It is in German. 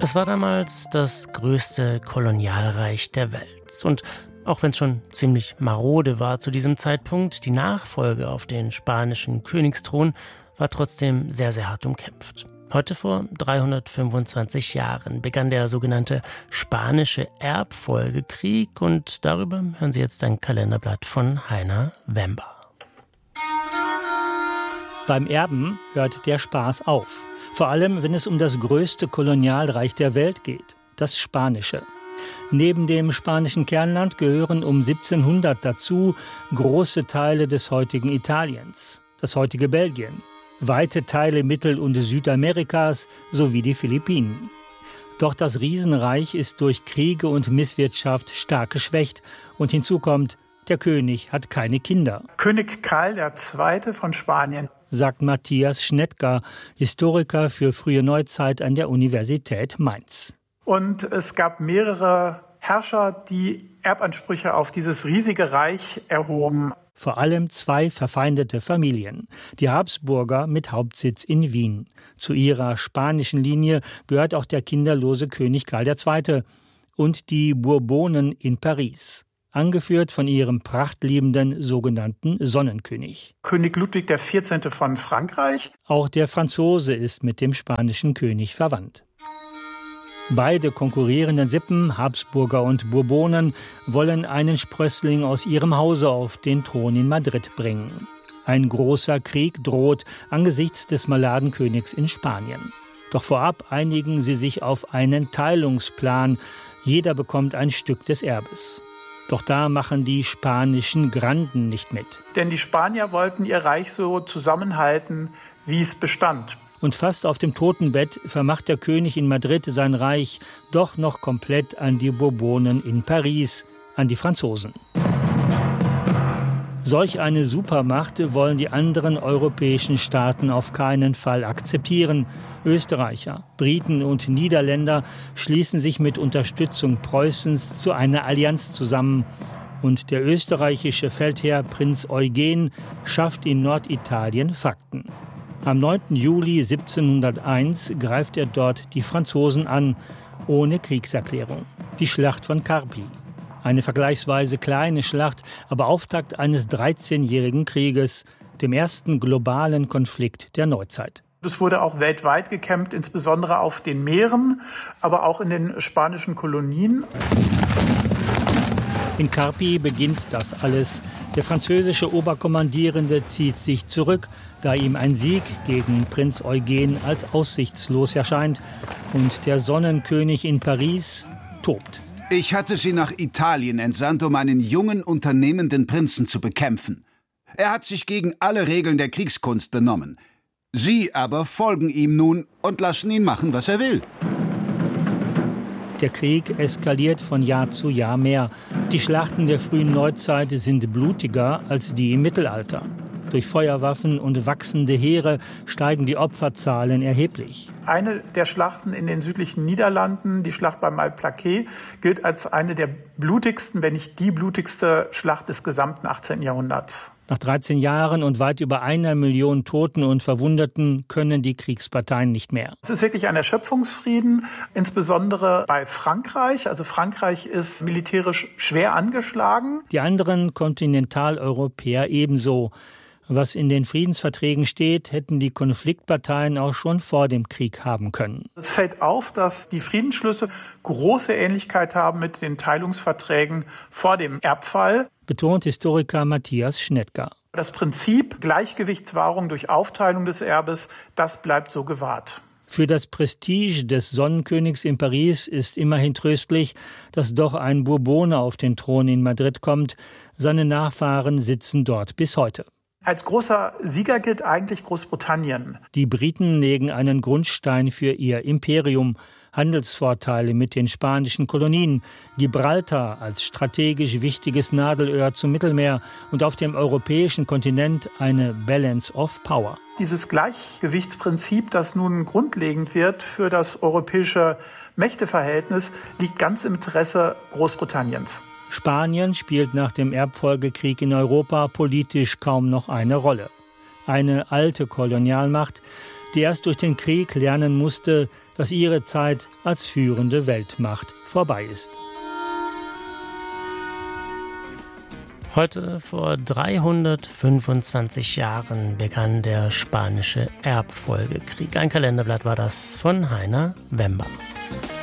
Es war damals das größte Kolonialreich der Welt. Und auch wenn es schon ziemlich marode war zu diesem Zeitpunkt, die Nachfolge auf den spanischen Königsthron war trotzdem sehr, sehr hart umkämpft. Heute vor 325 Jahren begann der sogenannte Spanische Erbfolgekrieg und darüber hören Sie jetzt ein Kalenderblatt von Heiner Wember. Beim Erben hört der Spaß auf. Vor allem, wenn es um das größte Kolonialreich der Welt geht, das Spanische. Neben dem spanischen Kernland gehören um 1700 dazu große Teile des heutigen Italiens, das heutige Belgien, weite Teile Mittel- und Südamerikas sowie die Philippinen. Doch das Riesenreich ist durch Kriege und Misswirtschaft stark geschwächt und hinzu kommt, der König hat keine Kinder. König Karl II. Von Spanien, sagt Matthias Schnettger, Historiker für frühe Neuzeit an der Universität Mainz. Und es gab mehrere Herrscher, die Erbansprüche auf dieses riesige Reich erhoben. Vor allem zwei verfeindete Familien, die Habsburger mit Hauptsitz in Wien. Zu ihrer spanischen Linie gehört auch der kinderlose König Karl II. Und die Bourbonen in Paris, angeführt von ihrem prachtliebenden sogenannten Sonnenkönig. König Ludwig XIV. Von Frankreich. Auch der Franzose ist mit dem spanischen König verwandt. Beide konkurrierenden Sippen, Habsburger und Bourbonen, wollen einen Sprössling aus ihrem Hause auf den Thron in Madrid bringen. Ein großer Krieg droht angesichts des Maladenkönigs in Spanien. Doch vorab einigen sie sich auf einen Teilungsplan. Jeder bekommt ein Stück des Erbes. Doch da machen die spanischen Granden nicht mit. Denn die Spanier wollten ihr Reich so zusammenhalten, wie es bestand. Und fast auf dem Totenbett vermacht der König in Madrid sein Reich doch noch komplett an die Bourbonen in Paris, an die Franzosen. Solch eine Supermacht wollen die anderen europäischen Staaten auf keinen Fall akzeptieren. Österreicher, Briten und Niederländer schließen sich mit Unterstützung Preußens zu einer Allianz zusammen. Und der österreichische Feldherr Prinz Eugen schafft in Norditalien Fakten. Am 9. Juli 1701 greift er dort die Franzosen an, ohne Kriegserklärung. Die Schlacht von Carpi. Eine vergleichsweise kleine Schlacht, aber Auftakt eines 13-jährigen Krieges, dem ersten globalen Konflikt der Neuzeit. Es wurde auch weltweit gekämpft, insbesondere auf den Meeren, aber auch in den spanischen Kolonien. In Carpi beginnt das alles. Der französische Oberkommandierende zieht sich zurück, da ihm ein Sieg gegen Prinz Eugen als aussichtslos erscheint. Und der Sonnenkönig in Paris tobt. Ich hatte sie nach Italien entsandt, um einen jungen, unternehmenden Prinzen zu bekämpfen. Er hat sich gegen alle Regeln der Kriegskunst benommen. Sie aber folgen ihm nun und lassen ihn machen, was er will. Der Krieg eskaliert von Jahr zu Jahr mehr. Die Schlachten der frühen Neuzeit sind blutiger als die im Mittelalter. Durch Feuerwaffen und wachsende Heere steigen die Opferzahlen erheblich. Eine der Schlachten in den südlichen Niederlanden, die Schlacht bei Malplaquet, gilt als eine der blutigsten, wenn nicht die blutigste Schlacht des gesamten 18. Jahrhunderts. Nach 13 Jahren und weit über 1 Million Toten und Verwundeten können die Kriegsparteien nicht mehr. Es ist wirklich ein Erschöpfungsfrieden, insbesondere bei Frankreich. Also Frankreich ist militärisch schwer angeschlagen. Die anderen Kontinentaleuropäer ebenso. Was in den Friedensverträgen steht, hätten die Konfliktparteien auch schon vor dem Krieg haben können. Es fällt auf, dass die Friedensschlüsse große Ähnlichkeit haben mit den Teilungsverträgen vor dem Erbfall, betont Historiker Matthias Schnettger. Das Prinzip Gleichgewichtswahrung durch Aufteilung des Erbes, das bleibt so gewahrt. Für das Prestige des Sonnenkönigs in Paris ist immerhin tröstlich, dass doch ein Bourbone auf den Thron in Madrid kommt. Seine Nachfahren sitzen dort bis heute. Als großer Sieger gilt eigentlich Großbritannien. Die Briten legen einen Grundstein für ihr Imperium. Handelsvorteile mit den spanischen Kolonien, Gibraltar als strategisch wichtiges Nadelöhr zum Mittelmeer und auf dem europäischen Kontinent eine Balance of Power. Dieses Gleichgewichtsprinzip, das nun grundlegend wird für das europäische Mächteverhältnis, liegt ganz im Interesse Großbritanniens. Spanien spielt nach dem Erbfolgekrieg in Europa politisch kaum noch eine Rolle. Eine alte Kolonialmacht, die erst durch den Krieg lernen musste, dass ihre Zeit als führende Weltmacht vorbei ist. Heute vor 325 Jahren begann der Spanische Erbfolgekrieg. Ein Kalenderblatt war das von Heiner Wember.